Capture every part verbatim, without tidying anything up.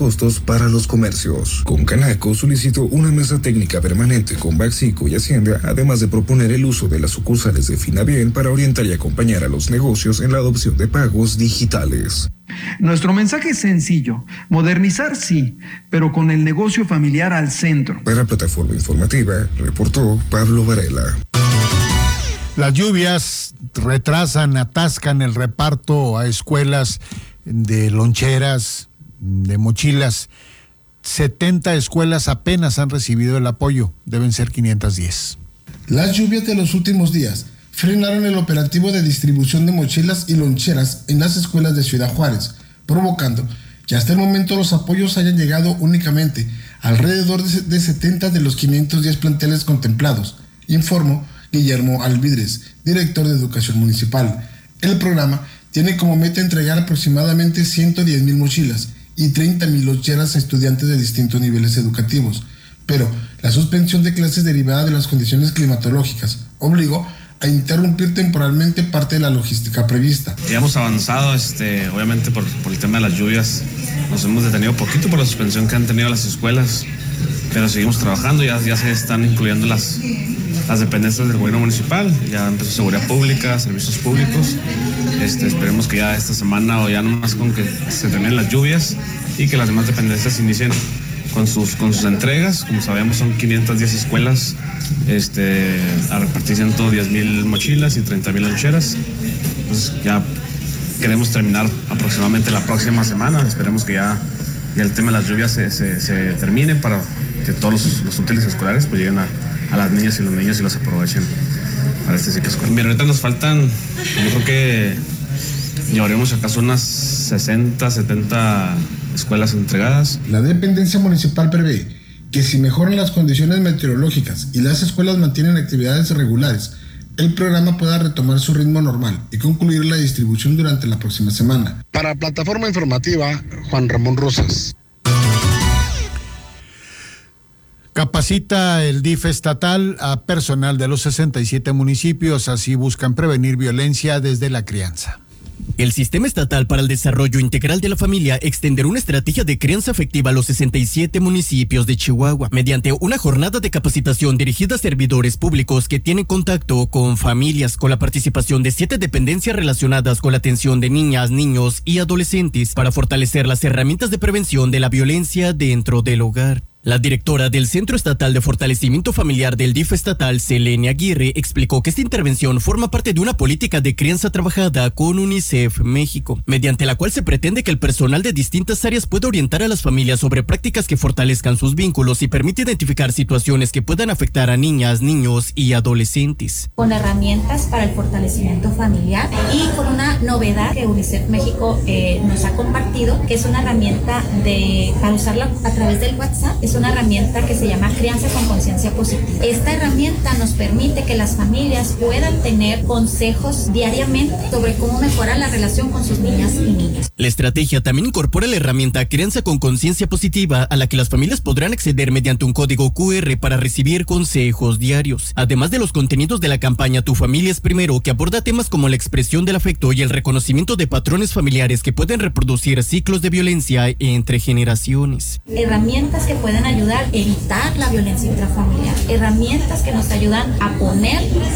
costos para los comercios. Con Canaco solicitó una mesa técnica permanente con Baxico y Hacienda, además de proponer el uso de las sucursales de Finabien para orientar y acompañar a los negocios en la adopción de pagos digitales. Nuestro mensaje es sencillo: modernizar sí, pero con el negocio familiar al centro. Para Plataforma Informativa, reportó Pablo Varela. Las lluvias retrasan, atascan el reparto a escuelas de loncheras, de mochilas. setenta escuelas apenas han recibido el apoyo, deben ser quinientas diez. Las lluvias de los últimos días frenaron el operativo de distribución de mochilas y loncheras en las escuelas de Ciudad Juárez, provocando que hasta el momento los apoyos hayan llegado únicamente alrededor de setenta de los quinientos diez planteles contemplados, informó Guillermo Alvidres, director de Educación Municipal. El programa tiene como meta entregar aproximadamente ciento diez mil mochilas y treinta mil loncheras a estudiantes de distintos niveles educativos, pero la suspensión de clases derivada de las condiciones climatológicas obligó a interrumpir temporalmente parte de la logística prevista. Ya hemos avanzado, este, obviamente por, por el tema de las lluvias, nos hemos detenido poquito por la suspensión que han tenido las escuelas, pero seguimos trabajando, ya, ya se están incluyendo las, las dependencias del gobierno municipal, ya empezó seguridad pública, servicios públicos. Este, esperemos que ya esta semana o ya nomás con que se terminen las lluvias y que las demás dependencias inicien con sus, con sus entregas. Como sabemos, son quinientas diez escuelas este, a repartir ciento diez mil mochilas y treinta mil loncheras. Entonces ya queremos terminar aproximadamente la próxima semana. Esperemos que ya, ya el tema de las lluvias se, se, se termine para que todos los, los útiles escolares pues lleguen a, a las niñas y los niños y los aprovechen para este ciclo escolar. Mira, ahorita nos faltan, yo creo que llevaremos acaso unas sesenta, setenta escuelas entregadas. La dependencia municipal prevé que si mejoran las condiciones meteorológicas y las escuelas mantienen actividades regulares, el programa pueda retomar su ritmo normal y concluir la distribución durante la próxima semana. Para Plataforma Informativa, Juan Ramón Rosas. Capacita el D I F estatal a personal de los sesenta y siete municipios, así buscan prevenir violencia desde la crianza. El Sistema Estatal para el Desarrollo Integral de la Familia extenderá una estrategia de crianza afectiva a los sesenta y siete municipios de Chihuahua mediante una jornada de capacitación dirigida a servidores públicos que tienen contacto con familias, con la participación de siete dependencias relacionadas con la atención de niñas, niños y adolescentes para fortalecer las herramientas de prevención de la violencia dentro del hogar. La directora del Centro Estatal de Fortalecimiento Familiar del D I F estatal, Selene Aguirre, explicó que esta intervención forma parte de una política de crianza trabajada con UNICEF México, mediante la cual se pretende que el personal de distintas áreas pueda orientar a las familias sobre prácticas que fortalezcan sus vínculos y permite identificar situaciones que puedan afectar a niñas, niños y adolescentes. Con herramientas para el fortalecimiento familiar y con una novedad que UNICEF México eh, nos ha compartido, que es una herramienta de, para usarla a través del WhatsApp. Es una herramienta que se llama Crianza con Conciencia Positiva. Esta herramienta nos permite que las familias puedan tener consejos diariamente sobre cómo mejorar la relación con sus niñas y niños. La estrategia también incorpora la herramienta Crianza con Conciencia Positiva, a la que las familias podrán acceder mediante un código cu erre para recibir consejos diarios. Además de los contenidos de la campaña Tu Familia es Primero, que aborda temas como la expresión del afecto y el reconocimiento de patrones familiares que pueden reproducir ciclos de violencia entre generaciones. Herramientas que pueden ayudar a evitar la violencia intrafamiliar, herramientas que nos ayudan a poner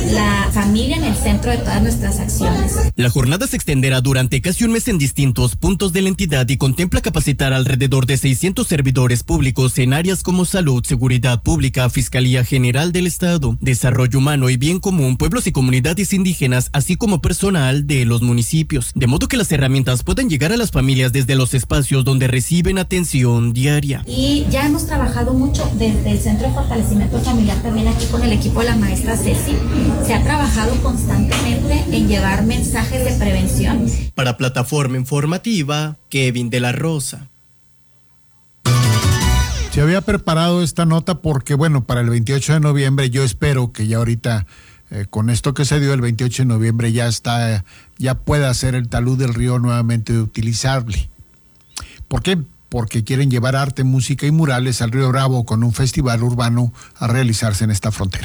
la familia en el centro de todas nuestras acciones. La jornada se extenderá durante casi un mes en distintos puntos de la entidad y contempla capacitar alrededor de seiscientos servidores públicos en áreas como salud, seguridad pública, Fiscalía General del Estado, Desarrollo Humano y Bien Común, pueblos y comunidades indígenas, así como personal de los municipios, de modo que las herramientas puedan llegar a las familias desde los espacios donde reciben atención diaria. Y ya hemos trabajado mucho desde el Centro de Fortalecimiento Familiar, también aquí con el equipo de la maestra Ceci. Se ha trabajado constantemente en llevar mensajes de prevención. Para Plataforma Informativa, Kevin de la Rosa. Se había preparado esta nota porque, bueno, para el veintiocho de noviembre yo espero que ya ahorita, eh, con esto que se dio el veintiocho de noviembre, ya está, ya pueda ser el talud del río nuevamente utilizable. ¿Por qué? Porque quieren llevar arte, música y murales al Río Bravo con un festival urbano a realizarse en esta frontera.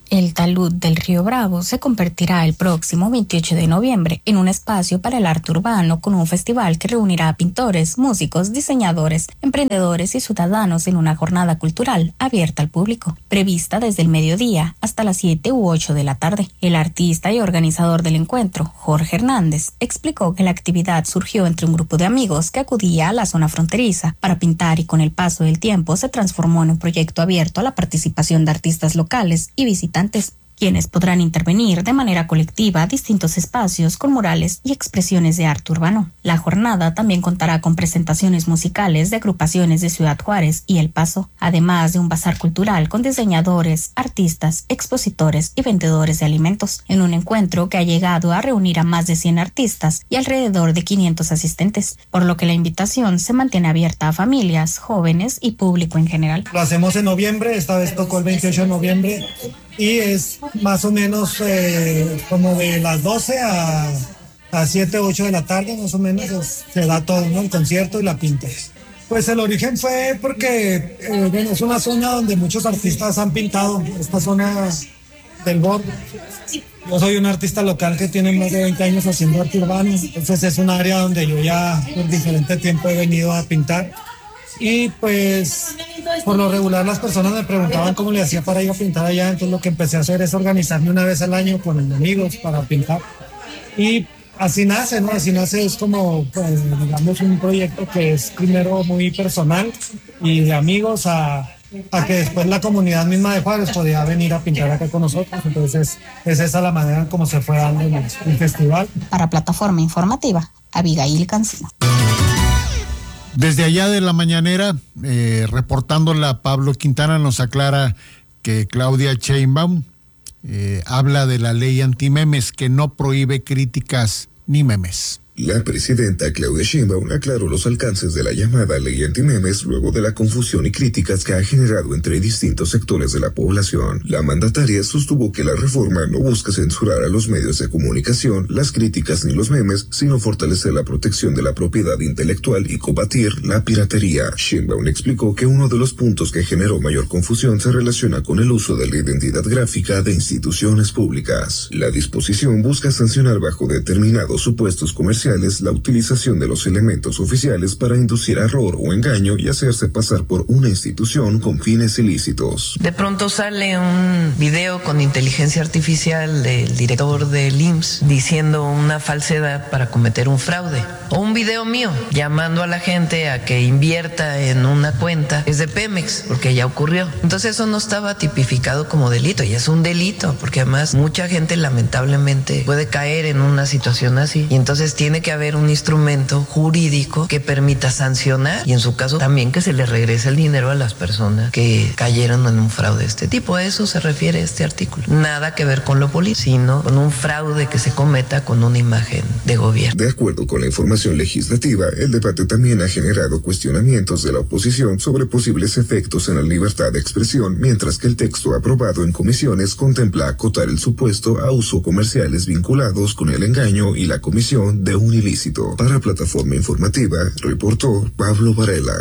El talud del Río Bravo se convertirá el próximo veintiocho de noviembre en un espacio para el arte urbano con un festival que reunirá a pintores, músicos, diseñadores, emprendedores y ciudadanos en una jornada cultural abierta al público, prevista desde el mediodía hasta las siete u ocho de la tarde. El artista y organizador del encuentro, Jorge Hernández, explicó que la actividad surgió entre un grupo de amigos que acudía a la zona fronteriza para pintar y con el paso del tiempo se transformó en un proyecto abierto a la participación de artistas locales y visitantes, quienes podrán intervenir de manera colectiva a distintos espacios con murales y expresiones de arte urbano. La jornada también contará con presentaciones musicales de agrupaciones de Ciudad Juárez y El Paso, además de un bazar cultural con diseñadores, artistas, expositores y vendedores de alimentos, en un encuentro que ha llegado a reunir a más de cien artistas y alrededor de quinientos asistentes, por lo que la invitación se mantiene abierta a familias, jóvenes y público en general. Lo hacemos en noviembre, esta vez tocó el veintiocho de noviembre. Y es más o menos eh, como de las doce a, a siete, ocho de la tarde, más o menos, es, se da todo, ¿no? El concierto y la pinta. Pues el origen fue porque eh, bueno, es una zona donde muchos artistas han pintado, esta zona del borde. Yo soy un artista local que tiene más de veinte años haciendo arte urbano, entonces es un área donde yo ya por diferente tiempo he venido a pintar. Y pues por lo regular las personas me preguntaban cómo le hacía para ir a pintar allá, entonces lo que empecé a hacer es organizarme una vez al año con amigos para pintar. Y así nace, ¿no? Así nace, es como, pues, digamos, un proyecto que es primero muy personal y de amigos a, a que después la comunidad misma de Juárez podía venir a pintar acá con nosotros. Entonces es esa la manera en cómo se fue dando el, el festival. Para Plataforma Informativa, Abigail Cancino. Desde allá de la mañanera, eh, reportándola, Pablo Quintana nos aclara que Claudia Sheinbaum eh, habla de la ley antimemes que no prohíbe críticas ni memes. La presidenta Claudia Sheinbaum aclaró los alcances de la llamada ley antimemes luego de la confusión y críticas que ha generado entre distintos sectores de la población. La mandataria sostuvo que la reforma no busca censurar a los medios de comunicación, las críticas ni los memes, sino fortalecer la protección de la propiedad intelectual y combatir la piratería. Sheinbaum explicó que uno de los puntos que generó mayor confusión se relaciona con el uso de la identidad gráfica de instituciones públicas. La disposición busca sancionar bajo determinados supuestos comerciales la utilización de los elementos oficiales para inducir error o engaño y hacerse pasar por una institución con fines ilícitos. De pronto sale un video con inteligencia artificial del director del I M S S diciendo una falsedad para cometer un fraude. O un video mío llamando a la gente a que invierta en una cuenta. Es de Pemex, porque ya ocurrió. Entonces eso no estaba tipificado como delito y es un delito, porque además mucha gente lamentablemente puede caer en una situación así y entonces tiene que haber un instrumento jurídico que permita sancionar y en su caso también que se le regrese el dinero a las personas que cayeron en un fraude de este tipo. A eso se refiere este artículo. Nada que ver con lo político, sino con un fraude que se cometa con una imagen de gobierno. De acuerdo con la información legislativa, el debate también ha generado cuestionamientos de la oposición sobre posibles efectos en la libertad de expresión, mientras que el texto aprobado en comisiones contempla acotar el supuesto a uso comerciales vinculados con el engaño y la comisión de un ilícito. Para Plataforma Informativa, reportó Pablo Varela.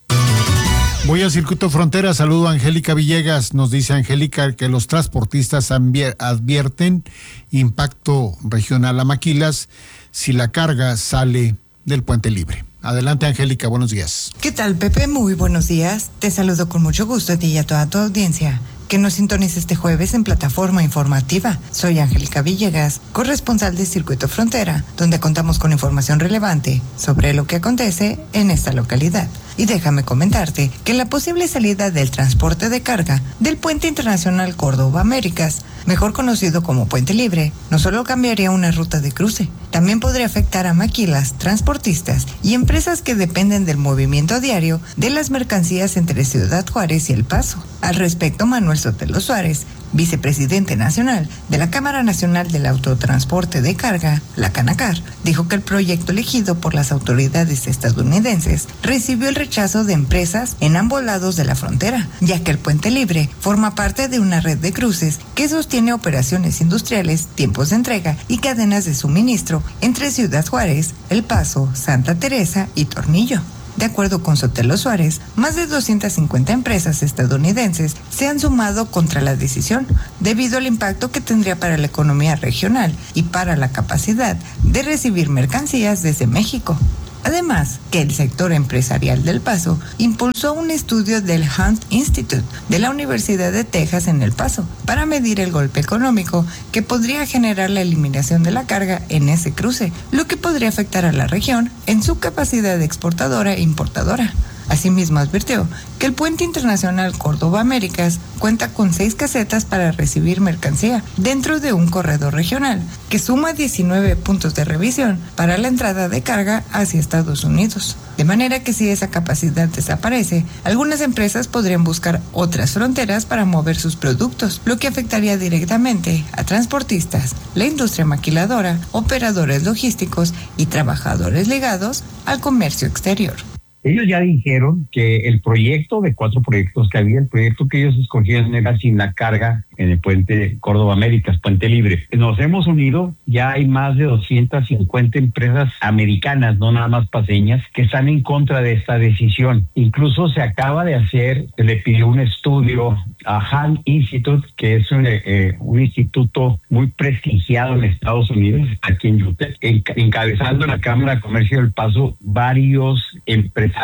Voy a Circuito Frontera, saludo a Angélica Villegas. Nos dice Angélica que los transportistas advierten impacto regional a maquilas si la carga sale del Puente Libre. Adelante, Angélica, buenos días. ¿Qué tal, Pepe? Muy buenos días. Te saludo con mucho gusto a ti y a toda tu audiencia que nos sintoniza este jueves en Plataforma Informativa. Soy Angélica Villegas, corresponsal de Circuito Frontera, donde contamos con información relevante sobre lo que acontece en esta localidad. Y déjame comentarte que la posible salida del transporte de carga del Puente Internacional Córdoba Américas, mejor conocido como Puente Libre, no solo cambiaría una ruta de cruce, también podría afectar a maquilas, transportistas y empresas que dependen del movimiento diario de las mercancías entre Ciudad Juárez y El Paso. Al respecto, Manuel Sotelo Suárez, vicepresidente nacional de la Cámara Nacional del Autotransporte de Carga, la Canacar, dijo que el proyecto elegido por las autoridades estadounidenses recibió el rechazo de empresas en ambos lados de la frontera, ya que el Puente Libre forma parte de una red de cruces que sostiene operaciones industriales, tiempos de entrega y cadenas de suministro entre Ciudad Juárez, El Paso, Santa Teresa y Tornillo. De acuerdo con Sotelo Suárez, más de doscientas cincuenta empresas estadounidenses se han sumado contra la decisión debido al impacto que tendría para la economía regional y para la capacidad de recibir mercancías desde México. Además, que el sector empresarial del Paso impulsó un estudio del Hunt Institute de la Universidad de Texas en El Paso para medir el golpe económico que podría generar la eliminación de la carga en ese cruce, lo que podría afectar a la región en su capacidad exportadora e importadora. Asimismo advirtió que el puente internacional Córdoba-Américas cuenta con seis casetas para recibir mercancía dentro de un corredor regional que suma diecinueve puntos de revisión para la entrada de carga hacia Estados Unidos. De manera que si esa capacidad desaparece, algunas empresas podrían buscar otras fronteras para mover sus productos, lo que afectaría directamente a transportistas, la industria maquiladora, operadores logísticos y trabajadores ligados al comercio exterior. Ellos ya dijeron que el proyecto de cuatro proyectos que había, el proyecto que ellos escogieron era sin la carga en el puente Córdoba-Américas, puente libre. Nos hemos unido, ya hay más de doscientas cincuenta empresas americanas, no nada más paseñas, que están en contra de esta decisión. Incluso se acaba de hacer, se le pidió un estudio a Hunt Institute, que es un, eh, un instituto muy prestigiado en Estados Unidos, aquí en Utah, encabezando la Cámara de Comercio del Paso, varios empresarios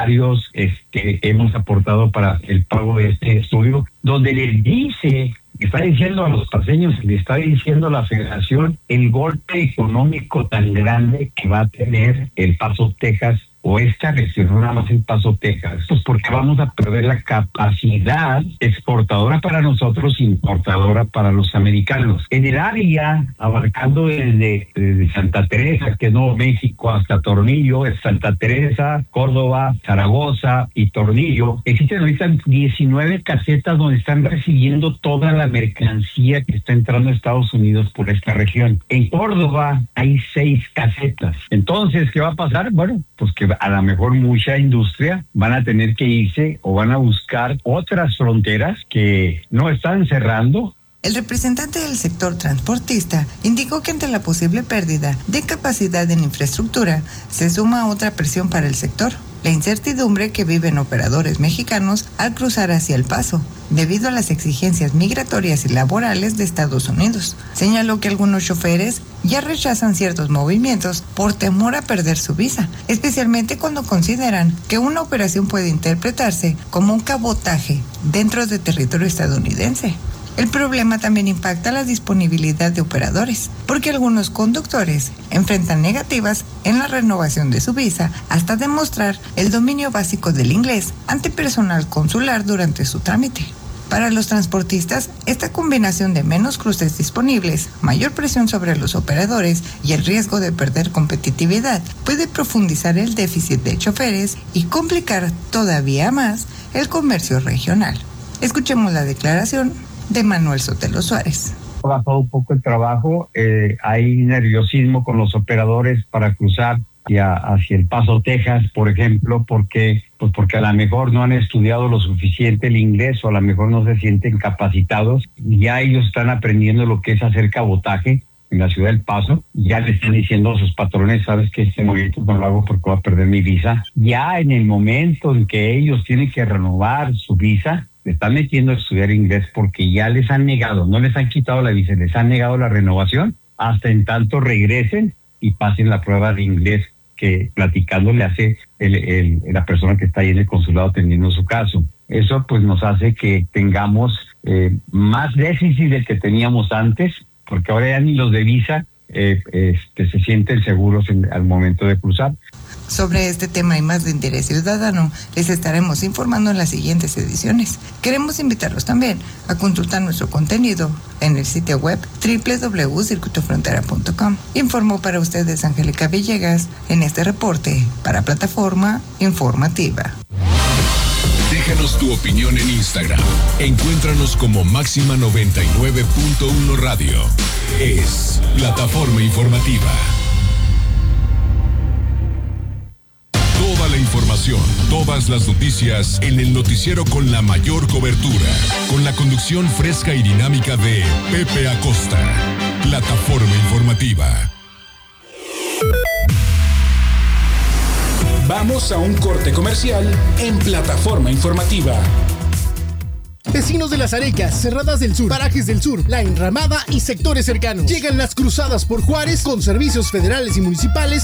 este, hemos aportado para el pago de este estudio, donde les dice, está diciendo a los paseños, le está diciendo a la Federación el golpe económico tan grande que va a tener El Paso, Texas, o esta región, no nada más El Paso, Texas, pues porque vamos a perder la capacidad exportadora para nosotros, importadora para los americanos. En el área, abarcando desde, desde Santa Teresa, que es Nuevo México, hasta Tornillo, es Santa Teresa, Córdoba, Zaragoza y Tornillo, existen ahorita diecinueve casetas donde están recibiendo toda la mercancía que está entrando a Estados Unidos por esta región. En Córdoba hay seis casetas. Entonces, ¿qué va a pasar? Bueno, pues que a lo mejor mucha industria van a tener que irse o van a buscar otras fronteras que no están cerrando. El representante del sector transportista indicó que ante la posible pérdida de capacidad en infraestructura se suma otra presión para el sector, la incertidumbre que viven operadores mexicanos al cruzar hacia El Paso, debido a las exigencias migratorias y laborales de Estados Unidos. Señaló que algunos choferes ya rechazan ciertos movimientos por temor a perder su visa, especialmente cuando consideran que una operación puede interpretarse como un cabotaje dentro de territorio estadounidense. El problema también impacta la disponibilidad de operadores, porque algunos conductores enfrentan negativas en la renovación de su visa hasta demostrar el dominio básico del inglés ante personal consular durante su trámite. Para los transportistas, esta combinación de menos cruces disponibles, mayor presión sobre los operadores y el riesgo de perder competitividad puede profundizar el déficit de choferes y complicar todavía más el comercio regional. Escuchemos la declaración de Manuel Sotelo Suárez. Ha bajado un poco el trabajo, eh, hay nerviosismo con los operadores para cruzar hacia, hacia El Paso, Texas, por ejemplo, porque pues porque a lo mejor no han estudiado lo suficiente el inglés o a lo mejor no se sienten capacitados. Ya ellos están aprendiendo lo que es hacer cabotaje en la ciudad del Paso, ya le están diciendo a sus patrones, sabes que este movimiento no lo hago porque voy a perder mi visa. Ya en el momento en que ellos tienen que renovar su visa, le están metiendo a estudiar inglés porque ya les han negado, no les han quitado la visa, les han negado la renovación, hasta en tanto regresen y pasen la prueba de inglés que platicando le hace el, el, la persona que está ahí en el consulado atendiendo su caso. Eso pues nos hace que tengamos eh, más déficit del que teníamos antes, porque ahora ya ni los de visa eh, este, se sienten seguros en, al momento de cruzar. Sobre este tema y más de interés ciudadano, les estaremos informando en las siguientes ediciones. Queremos invitarlos también a consultar nuestro contenido en el sitio web doble u doble u doble u punto circuito frontera punto com. Informó para ustedes Angélica Villegas en este reporte para Plataforma Informativa. Déjanos tu opinión en Instagram. Encuéntranos como Máxima noventa y nueve punto uno Radio. Es Plataforma Informativa. Toda la información, todas las noticias en el noticiero con la mayor cobertura, con la conducción fresca y dinámica de Pepe Acosta. Plataforma Informativa. Vamos a un corte comercial en Plataforma Informativa. Vecinos de Las Arecas, Cerradas del Sur, Parajes del Sur, La Enramada y sectores cercanos. Llegan las cruzadas por Juárez con servicios federales y municipales